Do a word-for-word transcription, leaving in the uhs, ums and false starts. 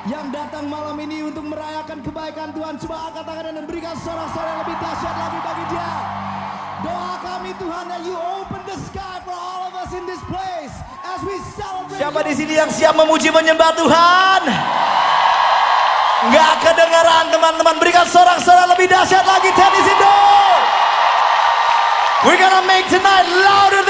yang datang malam ini untuk merayakan kebaikan Tuhan. Coba angkat tangan dan berikan sorak-sorai yang lebih dahsyat lagi bagi dia. Doa kami Tuhan, that you open the sky for all of us in this place as we celebrate. Siapa di sini yang siap memuji menyembah Tuhan? Nggak kedengaran teman-teman, berikan sorak-sorai lebih dahsyat lagi. Tennis Indo. We're gonna make tonight louder